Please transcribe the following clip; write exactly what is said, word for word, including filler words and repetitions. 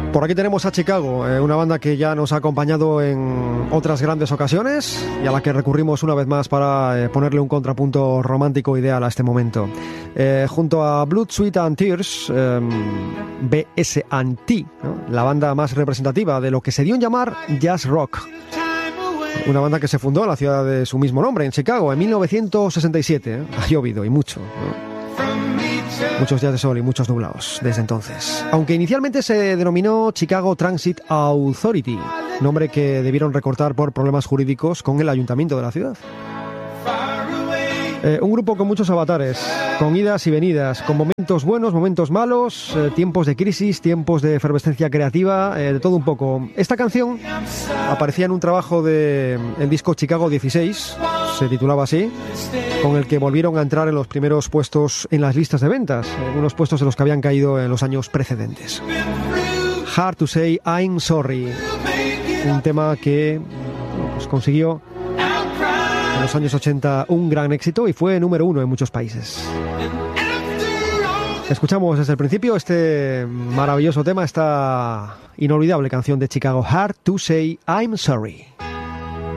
Por aquí tenemos a Chicago, eh, una banda que ya nos ha acompañado en otras grandes ocasiones y a la que recurrimos una vez más para eh, ponerle un contrapunto romántico ideal a este momento. Eh, junto a Blood, Sweat and Tears, eh, B S and T, ¿no? La banda más representativa de lo que se dio en llamar jazz rock. Una banda que se fundó en la ciudad de su mismo nombre, en Chicago, en mil novecientos sesenta y siete. ¿eh? Ha llovido y mucho, ¿no? Muchos días de sol y muchos nublados desde entonces. Aunque inicialmente se denominó Chicago Transit Authority, nombre que debieron recortar por problemas jurídicos con el ayuntamiento de la ciudad. Eh, un grupo con muchos avatares, con idas y venidas, con momentos buenos, momentos malos, eh, tiempos de crisis, tiempos de efervescencia creativa, eh, de todo un poco. Esta canción aparecía en un trabajo del disco Chicago dieciséis, se titulaba así, con el que volvieron a entrar en los primeros puestos en las listas de ventas, en unos puestos de los que habían caído en los años precedentes. Hard to Say I'm Sorry, un tema que pues, consiguió en los años ochenta un gran éxito y fue número uno en muchos países. Escuchamos desde el principio este maravilloso tema, esta inolvidable canción de Chicago, Hard to Say I'm Sorry.